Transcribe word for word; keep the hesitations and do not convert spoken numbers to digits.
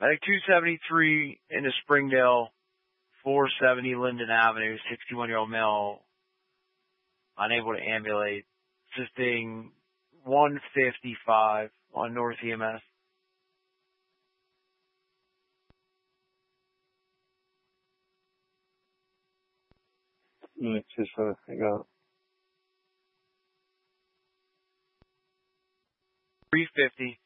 I think two seventy-three into Springdale, four seventy Linden Avenue, sixty-one-year-old male, unable to ambulate, assisting one fifty-five on North E M S. It's just uh, I got three fifty